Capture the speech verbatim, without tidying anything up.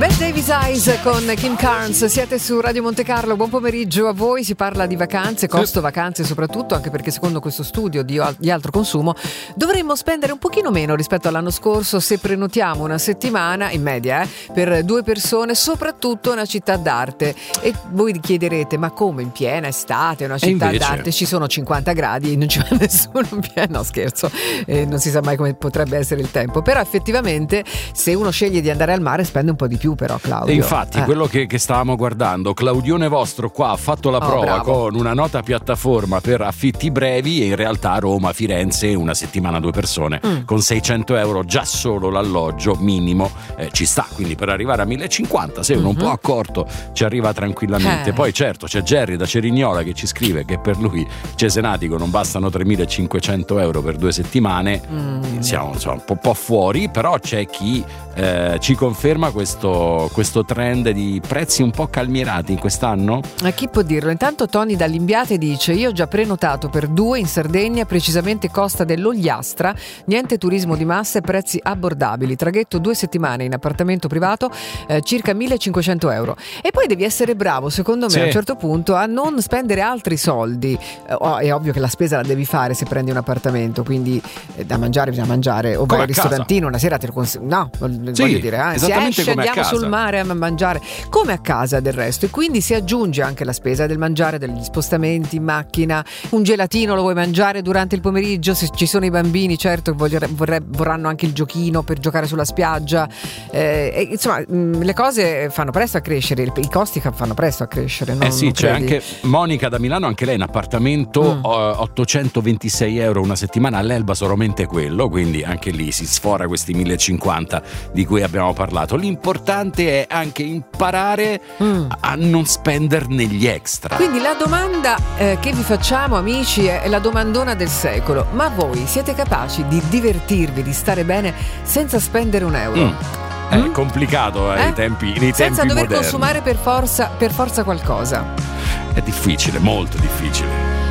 Bette Davis Eyes con Kim Carnes, siete su Radio Monte Carlo, buon pomeriggio a voi. Si parla di vacanze, costo vacanze soprattutto, anche perché secondo questo studio di, di alto consumo dovremmo spendere un pochino meno rispetto all'anno scorso se prenotiamo una settimana in media eh, per due persone, soprattutto una città d'arte. E voi chiederete, ma come in piena estate una città invece... d'arte? Ci sono cinquanta gradi e non ci va nessuno in piena, no scherzo, eh, non si sa mai come potrebbe essere il tempo, però effettivamente se uno sceglie di andare al mare spende un po' di più. Però Claudio, e infatti eh. quello che, che stavamo guardando, Claudione vostro qua ha fatto la oh, prova bravo. con una nota piattaforma per affitti brevi e in realtà Roma, Firenze una settimana due persone mm. con seicento euro già solo l'alloggio minimo eh, ci sta, quindi per arrivare a millecinquanta se uno mm-hmm. un po' accorto ci arriva tranquillamente. eh. Poi certo c'è Gerry da Cerignola che ci scrive che per lui Cesenatico non bastano tremilacinquecento euro per due settimane. mm. Siamo insomma un po', po' fuori, però c'è chi eh, ci conferma questo questo trend di prezzi un po' calmierati quest'anno? A chi può dirlo? Intanto Tony dall'Imbiate dice: io ho già prenotato per due in Sardegna, precisamente Costa dell'Ogliastra, niente turismo di massa e prezzi abbordabili, traghetto due settimane in appartamento privato, eh, circa millecinquecento euro. E poi devi essere bravo secondo me sì. a un certo punto a non spendere altri soldi. eh, oh, è ovvio che la spesa la devi fare se prendi un appartamento, quindi eh, da mangiare bisogna mangiare, o vai al ristorantino una sera te lo cons- no, sì, voglio dire eh, si esce, andiamo sul mare a mangiare come a casa del resto, e quindi si aggiunge anche la spesa del mangiare, degli spostamenti in macchina. Un gelatino lo vuoi mangiare durante il pomeriggio, se ci sono i bambini certo vorre, vorre, vorranno anche il giochino per giocare sulla spiaggia, eh, e, insomma mh, le cose fanno presto a crescere, i costi fanno presto a crescere, no? Eh sì, non c'è credi? anche Monica da Milano, anche lei in appartamento, mm. ottocentoventisei euro una settimana, all'Elba solamente quello, quindi anche lì si sfora questi millecinquanta di cui abbiamo parlato. L'importante è anche imparare mm. a non spenderne gli extra. Quindi la domanda eh, che vi facciamo amici è la domandona del secolo: ma voi siete capaci di divertirvi, di stare bene senza spendere un euro? Mm. È mm? complicato eh, eh? nei tempi, nei senza tempi dover moderni. consumare per forza, per forza qualcosa. È difficile, molto difficile.